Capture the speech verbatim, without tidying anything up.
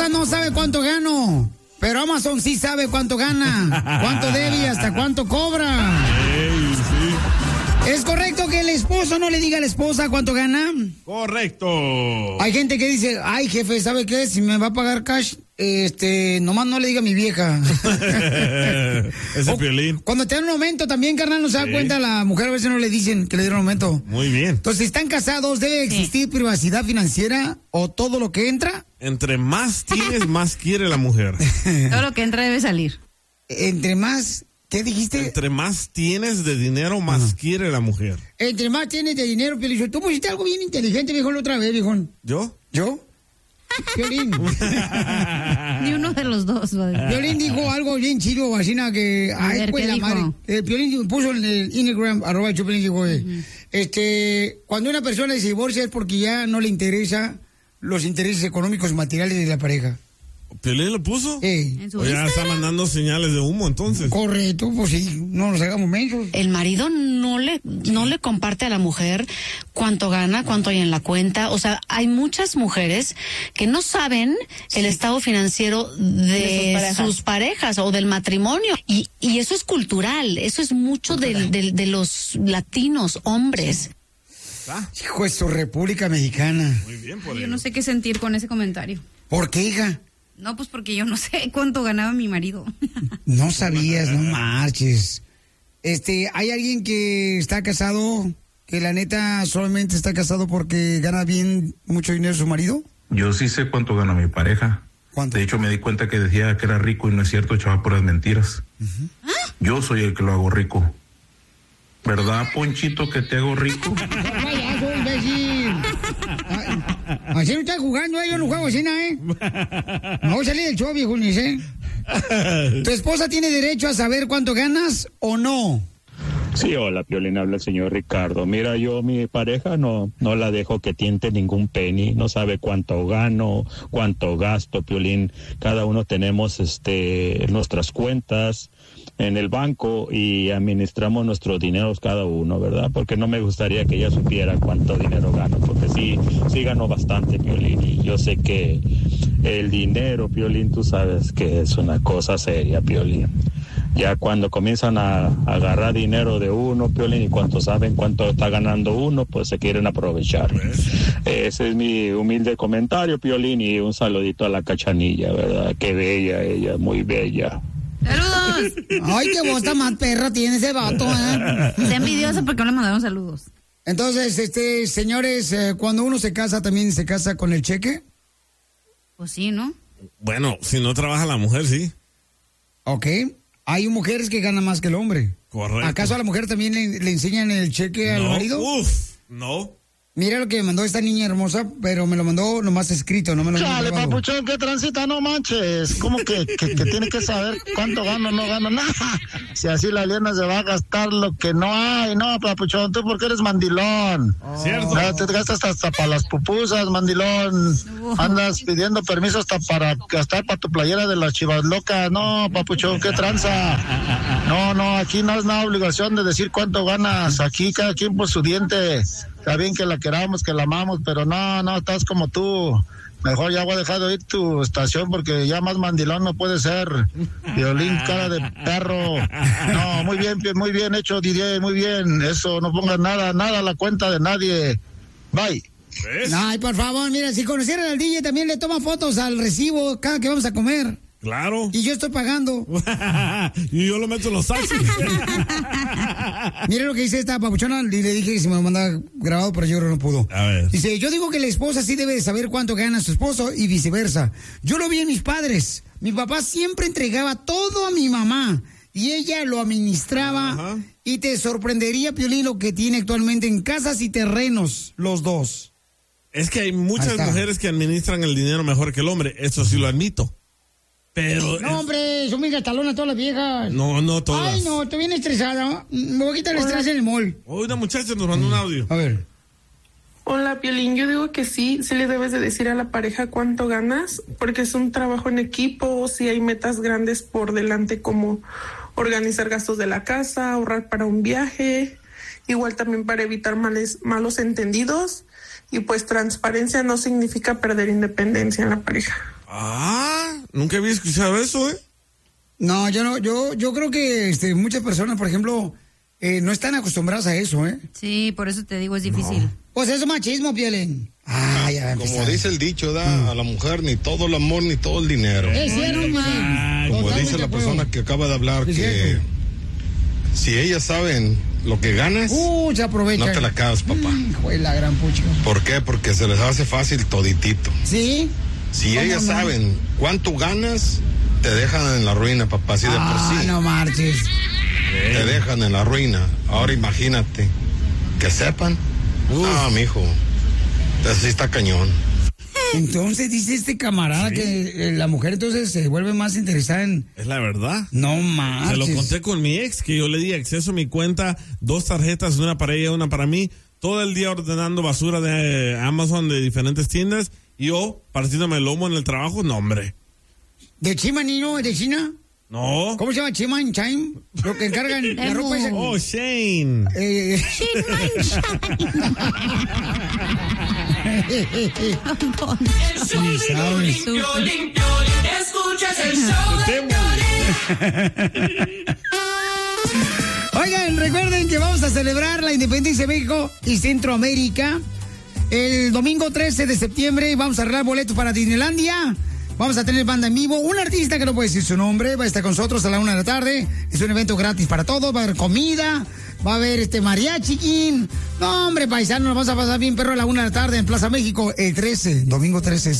esposa no sabe cuánto gano, pero Amazon sí sabe cuánto gana, cuánto debe y hasta cuánto cobra. Hey, sí. ¿Es correcto que el esposo no le diga a la esposa cuánto gana? Correcto. Hay gente que dice, ay, jefe, ¿sabe qué? Si me va a pagar cash, este, nomás no le diga a mi vieja. Ese Piolín. Cuando te dan un aumento también, carnal, no se da Sí. cuenta, la mujer a veces no le dicen que le dieron un aumento. Muy bien. Entonces, si están casados, ¿debe existir sí. privacidad financiera o todo lo que entra? Entre más tienes, más quiere la mujer. Todo lo que entra debe salir. Entre más... ¿Qué dijiste? Entre más tienes de dinero, más uh-huh. quiere la mujer. Entre más tienes de dinero, Piolín. Tú pusiste algo bien inteligente, viejón, la otra vez, viejón. ¿Yo? ¿Yo? Piolín. Ni uno de los dos. Madre. Piolín dijo algo bien chido, vacina, que... A ay, ver, pues ¿qué la dijo? madre. El Piolín puso en el Instagram, arroba Chupelín, dijo, eh, uh-huh. este, cuando una persona se divorcia es porque ya no le interesa los intereses económicos y materiales de la pareja. ¿Piolín lo puso? Sí. O ya está mandando señales de humo, entonces. Correcto, pues sí, no nos hagamos mensos. El marido no le, no le comparte a la mujer cuánto gana, cuánto hay en la cuenta. O sea, hay muchas mujeres que no saben sí. el estado financiero de, de sus, parejas. sus parejas o del matrimonio. Y, y eso es cultural, eso es mucho de, de, de los latinos, hombres. ¿Ah? Hijo de su República Mexicana. Muy bien, por Yo no sé qué sentir con ese comentario. ¿Por qué, hija? No, pues porque yo no sé cuánto ganaba mi marido. No sabías, no marches. Este, ¿hay alguien que está casado, que la neta solamente está casado porque gana bien mucho dinero su marido? Yo sí sé cuánto gana mi pareja. ¿Cuánto? De hecho, me di cuenta que decía que era rico y no es cierto, echaba puras mentiras. Uh-huh. ¿Ah? Yo soy el que lo hago rico. ¿Verdad, Ponchito, que te hago rico? Vaya, soy imbécil. Así no estás jugando, ¿eh? Yo no juego así, ¿eh? No voy a salir del show, viejo, ni sé. ¿Tu esposa tiene derecho a saber cuánto ganas o no? Sí, hola, Piolín, habla el señor Ricardo. Mira, yo, mi pareja no, no la dejo que tiente ningún penny, no sabe cuánto gano, cuánto gasto, Piolín. Cada uno tenemos, este, nuestras cuentas en el banco y administramos nuestros dineros cada uno, ¿verdad? Porque no me gustaría que ella supiera cuánto dinero gano, porque sí, sí gano bastante, Piolín, y yo sé que el dinero, Piolín, tú sabes que es una cosa seria, Piolín. Ya cuando comienzan a, a agarrar dinero de uno, Piolín, y cuando saben cuánto está ganando uno, pues se quieren aprovechar. Ese es mi humilde comentario, Piolín, y un saludito a la Cachanilla, ¿verdad? Qué bella ella, muy bella. ¡Saludos! Ay, qué voz tan más perra tiene ese vato, ¿eh? Está envidioso porque no le mandaron saludos. Entonces, este, señores, eh, cuando uno se casa, ¿también se casa con el cheque? Pues sí, ¿no? Bueno, si no trabaja la mujer, sí. Ok. Hay mujeres que ganan más que el hombre. Correcto. ¿Acaso a la mujer también le, le enseñan el cheque al no, marido? Uf, no. Mira lo que me mandó esta niña hermosa, pero me lo mandó nomás escrito, no me lo mandó. Chale, papuchón, ¿qué transita? No manches. ¿Cómo que, que, que tiene que saber cuánto gano o no gano? Nada. Si así la Liana se va a gastar lo que no hay. No, papuchón, tú porque eres mandilón. Oh. Cierto. Ya te gastas hasta para las pupusas, mandilón. Oh. Andas pidiendo permiso hasta para gastar para tu playera de las Chivas Locas. No, papuchón, ¿qué tranza? No, no, aquí no es nada obligación de decir cuánto ganas. Aquí cada quien por su diente. Está bien que la queramos, que la amamos, pero no, no, estás como tú. Mejor ya voy a dejar de oír tu estación porque ya más mandilón no puede ser. Violín, cara de perro. No, muy bien, muy bien hecho, Didier, muy bien. Eso, no pongas nada, nada a la cuenta de nadie. Bye. ¿Ves? Ay, por favor, mira, si conocieran al D J también le toma fotos al recibo cada que vamos a comer. Claro. Y yo estoy pagando. Y yo lo meto en los taxis. Mira lo que dice esta papuchona, y le dije que si me lo manda grabado, pero yo creo que no pudo. A ver. Dice, yo digo que la esposa sí debe de saber cuánto gana su esposo y viceversa. Yo lo vi en mis padres. Mi papá siempre entregaba todo a mi mamá y ella lo administraba. Ajá. Y te sorprendería, Piolín, lo que tiene actualmente en casas y terrenos, los dos. Es que hay muchas mujeres que administran el dinero mejor que el hombre, eso sí lo admito. Pero... No, hombre, son mis gastalonas todas las viejas. No, no todas. Ay, no, estoy bien estresada. Me voy a quitar el estrés en el mall. Hoy una muchacha nos mandó un audio. A ver. Hola, Piolín, yo digo que sí, sí le debes de decir a la pareja cuánto ganas, porque es un trabajo en equipo, si hay metas grandes por delante como organizar gastos de la casa, ahorrar para un viaje, igual también para evitar males, malos entendidos, y pues transparencia no significa perder independencia en la pareja. Ah, nunca había escuchado eso, ¿eh? No, yo no, yo, yo creo que este, muchas personas, por ejemplo, eh, no están acostumbradas a eso, ¿eh? Sí, por eso te digo, es difícil. No. Pues eso es machismo, Piolín. Ah, ya Como dice el dicho, da mm. a la mujer ni todo el amor ni todo el dinero. Es cierto, ah, Como dice la persona que acaba de hablar, es que cierto. Si ellas saben lo que ganas, uh, se aprovecha. No te la acabas, papá. Mm, joder, la gran pucha. ¿Por qué? Porque se les hace fácil toditito. ¿Sí? Si ellas no? saben cuánto ganas, te dejan en la ruina, papá, así de ah, por sí. no marches. Te dejan en la ruina. Ahora imagínate, que sepan. Uf. Ah, mijo, eso sí está cañón. Entonces dice este camarada sí. que eh, la mujer entonces se vuelve más interesada en... Es la verdad. No más. Se lo conté con mi ex, que yo le di acceso a mi cuenta, dos tarjetas, una para ella, una para mí, todo el día ordenando basura de Amazon de diferentes tiendas, y yo partiéndome el lomo en el trabajo, no hombre. ¿De Chima, niño? ¿De China? No. ¿Cómo se llama? Chiman Chain. Lo que encargan la ropa esa. Oh, Shane. Eh. Chiman El show de Piolín, Piolín, Piolín. Escuchas el show de Piolín. Oigan, recuerden que vamos a celebrar la independencia de México y Centroamérica el domingo trece de septiembre. Vamos a arreglar boletos para Disneylandia. Vamos a tener banda en vivo. Un artista que no puede decir su nombre va a estar con nosotros a la una de la tarde. Es un evento gratis para todos. Va a haber comida. Va a haber este mariachi. No, hombre, paisano, nos vamos a pasar bien, perro, a la una de la tarde en Plaza México el trece, domingo trece.